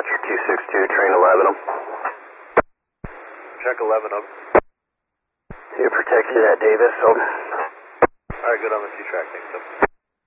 Dispatcher 262, train 11 of them. Check 11 of them. You protected at Davis, over. Alright, good on the T-track, thanks.